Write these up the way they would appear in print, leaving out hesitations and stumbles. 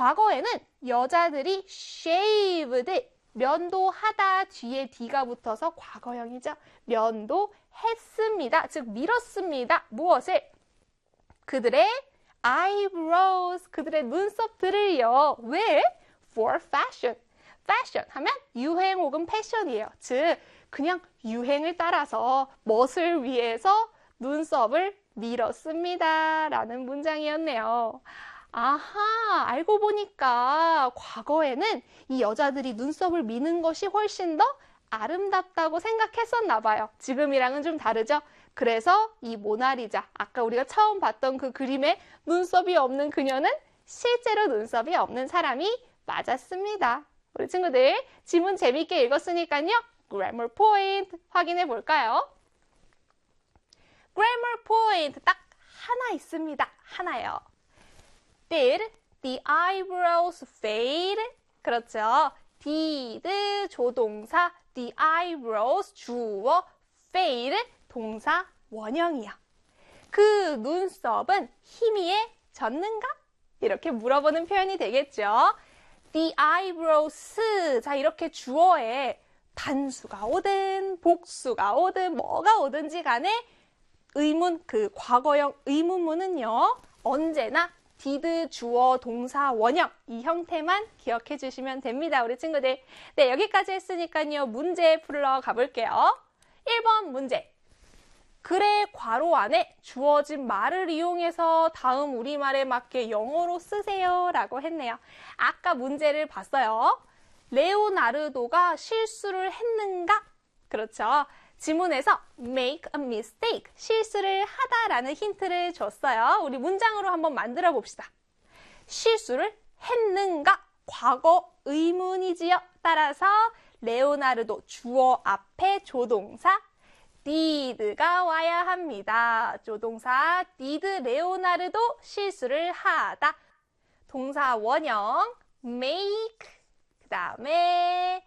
과거에는 여자들이 shaved, 면도하다 뒤에 D가 붙어서 과거형이죠. 면도했습니다. 즉 밀었습니다. 무엇을? 그들의 eyebrows, 그들의 눈썹들을요. 왜? For fashion. fashion 하면 유행 혹은 패션이에요. 즉 그냥 유행을 따라서 멋을 위해서 눈썹을 밀었습니다. 라는 문장이었네요. 아하, 알고 보니까 과거에는 이 여자들이 눈썹을 미는 것이 훨씬 더 아름답다고 생각했었나 봐요. 지금이랑은 좀 다르죠? 그래서 이 모나리자, 아까 우리가 처음 봤던 그 그림에 눈썹이 없는 그녀는 실제로 눈썹이 없는 사람이 맞았습니다. 우리 친구들 지문 재밌게 읽었으니까요. grammar point 확인해 볼까요? grammar point 딱 하나 있습니다. 하나요. Did the eyebrows fade? 그렇죠. did 조동사, the eyebrows 주어, fade 동사 원형이요. 그 눈썹은 희미해졌는가? 이렇게 물어보는 표현이 되겠죠. The eyebrows. 자, 이렇게 주어에 단수가 오든 복수가 오든 뭐가 오든지 간에 의문, 그 과거형 의문문은요. 언제나 did 주어 동사 원형 이 형태만 기억해 주시면 됩니다. 우리 친구들. 네, 여기까지 했으니까요. 문제 풀러 가볼게요. 1번 문제. 글의 괄호 안에 주어진 말을 이용해서 다음 우리말에 맞게 영어로 쓰세요 라고 했네요. 아까 문제를 봤어요. 레오나르도가 실수를 했는가? 그렇죠. 지문에서 make a mistake, 실수를 하다라는 힌트를 줬어요. 우리 문장으로 한번 만들어 봅시다. 실수를 했는가? 과거 의문이지요. 따라서 레오나르도 주어 앞에 조동사 did가 와야 합니다. 조동사 did 레오나르도 실수를 하다. 동사 원형 make 그 다음에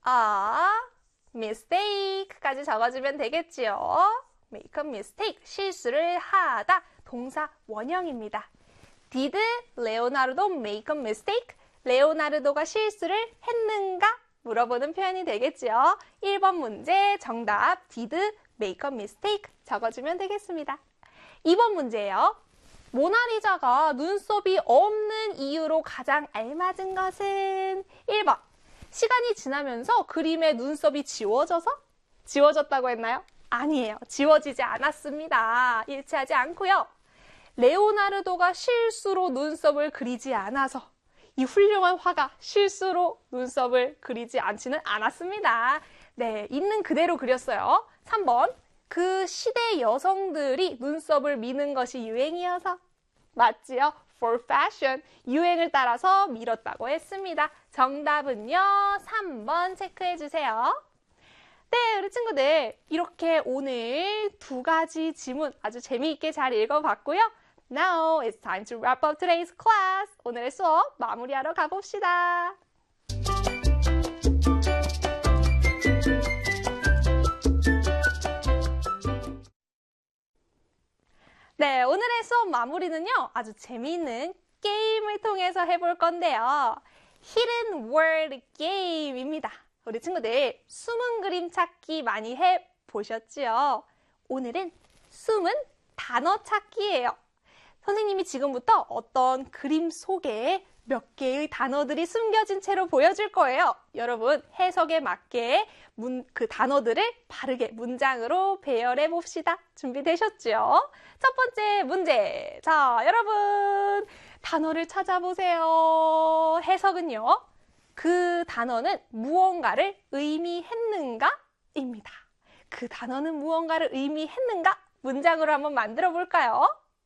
a mistake까지 적어주면 되겠지요. make a mistake 실수를 하다. 동사 원형입니다. did 레오나르도 make a mistake? 레오나르도가 실수를 했는가? 물어보는 표현이 되겠죠. 1번 문제 정답 did make a mistake 적어주면 되겠습니다. 2번 문제예요. 모나리자가 눈썹이 없는 이유로 가장 알맞은 것은 1번. 시간이 지나면서 그림의 눈썹이 지워졌다고 했나요? 아니에요. 지워지지 않았습니다. 일치하지 않고요. 레오나르도가 실수로 눈썹을 그리지 않아서 이 훌륭한 화가 실수로 눈썹을 그리지 않지는 않았습니다. 네, 있는 그대로 그렸어요. 3번, 그 시대 여성들이 눈썹을 미는 것이 유행이어서 맞지요? For fashion, 유행을 따라서 밀었다고 했습니다. 정답은요, 3번 체크해주세요. 네, 우리 친구들 이렇게 오늘 2가지 지문 아주 재미있게 잘 읽어봤고요. Now it's time to wrap up today's class. 오늘의 수업 마무리하러 가봅시다. 네, 오늘의 수업 마무리는요. 아주 재미있는 게임을 통해서 해볼 건데요. Hidden Word Game입니다. 우리 친구들 숨은 그림 찾기 많이 해보셨지요? 오늘은 숨은 단어 찾기예요. 선생님이 지금부터 어떤 그림 속에 몇 개의 단어들이 숨겨진 채로 보여줄 거예요. 여러분 해석에 맞게 그 단어들을 바르게 문장으로 배열해 봅시다. 준비되셨죠? 첫 번째 문제. 자, 여러분 단어를 찾아보세요. 해석은요. 그 단어는 무언가를 의미했는가? 입니다. 그 단어는 무언가를 의미했는가? 문장으로 한번 만들어 볼까요?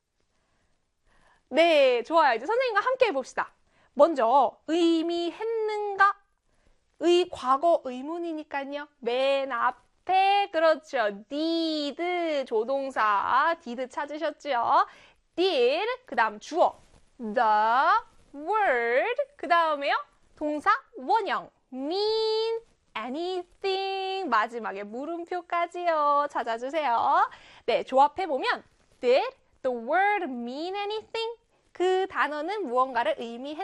네, 좋아요. 이제 선생님과 함께 해봅시다. 먼저 의미했는가? 과거 의문이니까요. 맨 앞에 그렇죠. did 조동사 did 찾으셨죠? did 그 다음 주어 the word 그 다음에요. 동사 원형 mean anything 마지막에 물음표까지요. 찾아주세요. 네, 조합해보면 did the word mean anything? 그 단어는 무언가를 의미했는가?